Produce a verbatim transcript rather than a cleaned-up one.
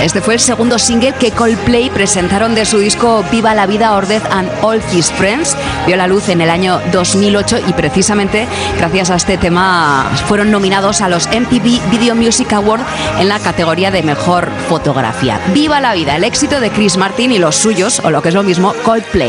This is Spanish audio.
Este fue el segundo single que Coldplay presentaron de su disco Viva la Vida, Our Death and All His Friends. Vio la luz en el año dos mil ocho y precisamente gracias a este tema fueron nominados a los M T V Video Music Awards en la categoría de Mejor Fotografía. Viva la Vida, el éxito de Chris Martin y los suyos, o lo que es lo mismo, Coldplay.